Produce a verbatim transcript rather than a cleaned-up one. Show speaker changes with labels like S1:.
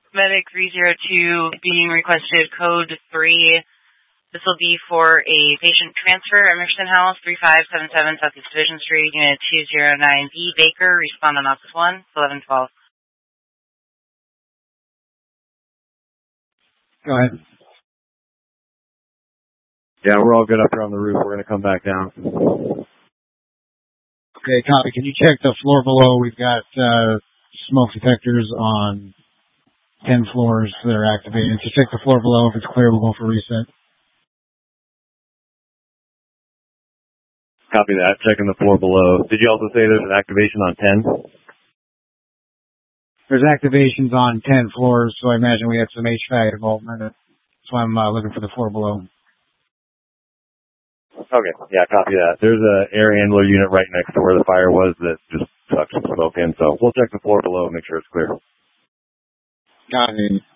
S1: Medic three zero two being requested code three. This will be for a patient transfer, Emerson House, three five seven seven Southeast Division Street, Unit two zero nine B, Baker, respond on office one, eleven twelve.
S2: Go ahead.
S3: Yeah, we're all good up here on the roof. We're going to come back down.
S2: Okay, copy. Can you check the floor below? We've got uh, smoke detectors on ten floors that are activated. So check the floor below. If it's clear, we'll go for reset.
S3: Copy that. Checking the floor below. Did you also say there's an activation on ten?
S2: There's activations on ten floors, so I imagine we had some H V A C involvement. That's why I'm uh, looking for the floor below.
S3: Okay, yeah, copy that. There's a air handler unit right next to where the fire was that just sucked some smoke in, so we'll check the floor below and make sure it's clear.
S2: Got it.